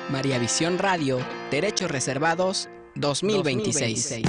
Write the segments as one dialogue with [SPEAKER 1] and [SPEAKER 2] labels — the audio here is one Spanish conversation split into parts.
[SPEAKER 1] María Visión Radio, Derechos Reservados, 2026.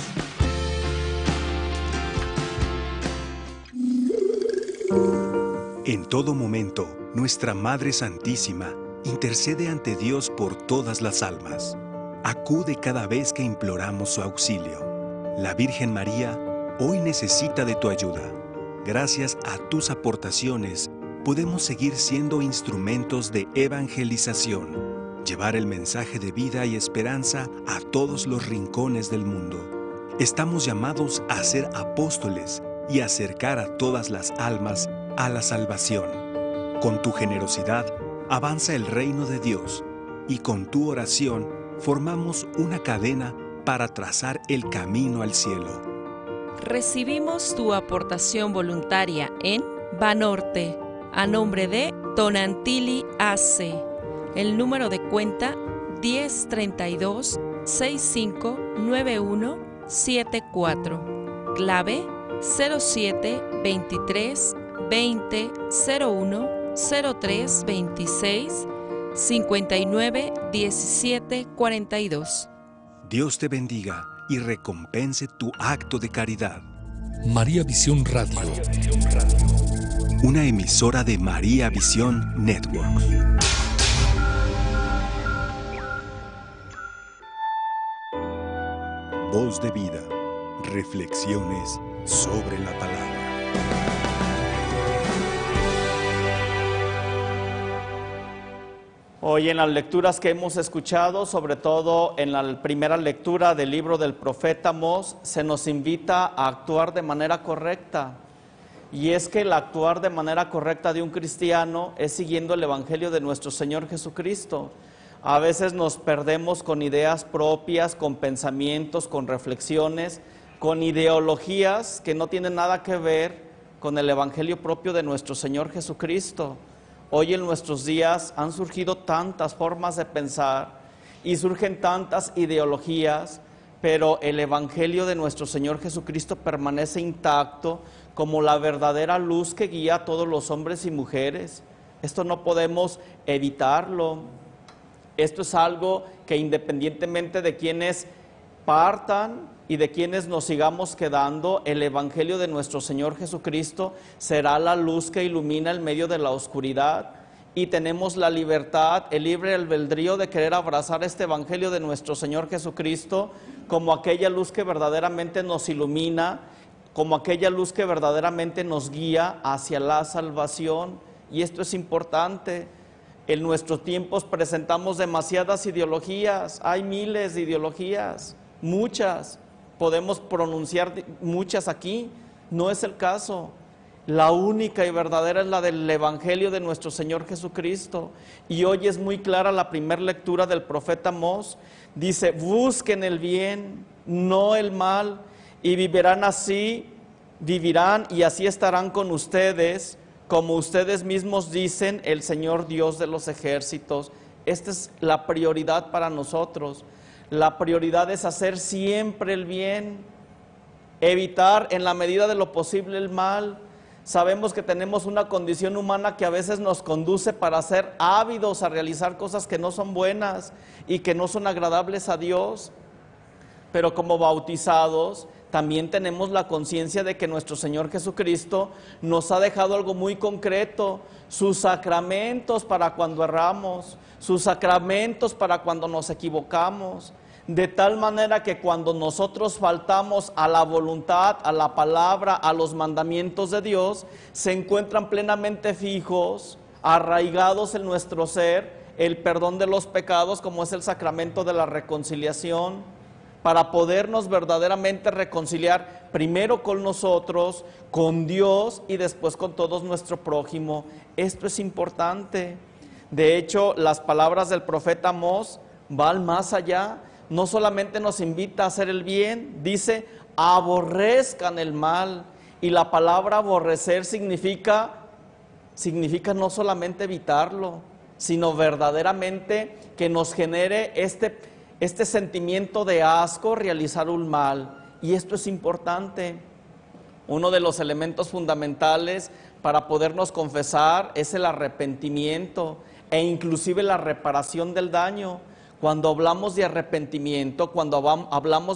[SPEAKER 2] En todo momento, nuestra Madre Santísima intercede ante Dios por todas las almas. Acude cada vez que imploramos su auxilio. La Virgen María hoy necesita de tu ayuda. Gracias a tus aportaciones, podemos seguir siendo instrumentos de evangelización, llevar el mensaje de vida y esperanza a todos los rincones del mundo. Estamos llamados a ser apóstoles y acercar a todas las almas a la salvación. Con tu generosidad, avanza el reino de Dios y con tu oración formamos una cadena para trazar el camino al cielo.
[SPEAKER 3] Recibimos tu aportación voluntaria en Banorte, a nombre de Tonantili AC. El número de cuenta 1032-659174. Clave 0723 20 01 03 26 59 17 42.
[SPEAKER 2] Dios te bendiga y recompense tu acto de caridad.
[SPEAKER 4] María Visión Radio.
[SPEAKER 2] Una emisora de María Visión Network. Voz de vida. Reflexiones sobre la palabra.
[SPEAKER 5] Hoy en las lecturas que hemos escuchado, sobre todo en la primera lectura del libro del profeta Amós, se nos invita a actuar de manera correcta. Y es que el actuar de manera correcta de un cristiano es siguiendo el Evangelio de nuestro Señor Jesucristo. A veces nos perdemos con ideas propias, con pensamientos, con reflexiones, con ideologías que no tienen nada que ver con el Evangelio propio de nuestro Señor Jesucristo. Hoy en nuestros días han surgido tantas formas de pensar y surgen tantas ideologías, pero el Evangelio de nuestro Señor Jesucristo permanece intacto como la verdadera luz que guía a todos los hombres y mujeres. Esto no podemos evitarlo. Esto es algo que independientemente de quienes partan y de quienes nos sigamos quedando, el Evangelio de nuestro Señor Jesucristo será la luz que ilumina el medio de la oscuridad, y tenemos la libertad, el libre albedrío de querer abrazar este Evangelio de nuestro Señor Jesucristo como aquella luz que verdaderamente nos ilumina, como aquella luz que verdaderamente nos guía hacia la salvación. Y esto es importante. En nuestros tiempos presentamos demasiadas ideologías, hay miles de ideologías, muchas. Podemos pronunciar muchas aquí, no es el caso. La única y verdadera es la del Evangelio de nuestro Señor Jesucristo. Y hoy es muy clara la primera lectura del profeta Amós. Dice: busquen el bien, no el mal, y vivirán y así estarán con ustedes, como ustedes mismos dicen, el Señor Dios de los ejércitos. Esta es la prioridad para nosotros. La prioridad es hacer siempre el bien, evitar en la medida de lo posible el mal. Sabemos que tenemos una condición humana que a veces nos conduce para ser ávidos a realizar cosas que no son buenas y que no son agradables a Dios. Pero como bautizados también tenemos la conciencia de que nuestro Señor Jesucristo nos ha dejado algo muy concreto: sus sacramentos para cuando erramos, sus sacramentos para cuando nos equivocamos, de tal manera que cuando nosotros faltamos a la voluntad, a la palabra, a los mandamientos de Dios, se encuentran plenamente fijos, arraigados en nuestro ser, el perdón de los pecados, como es el sacramento de la reconciliación, para podernos verdaderamente reconciliar primero con nosotros, con Dios y después con todo nuestro prójimo. Esto es importante. De hecho, las palabras del profeta Amós van más allá. No solamente nos invita a hacer el bien, dice: aborrezcan el mal. Y la palabra aborrecer significa no solamente evitarlo, sino verdaderamente que nos genere este sentimiento de asco realizar un mal. Y esto es importante. Uno de los elementos fundamentales para podernos confesar es el arrepentimiento e inclusive la reparación del daño. Cuando hablamos de arrepentimiento, cuando hablamos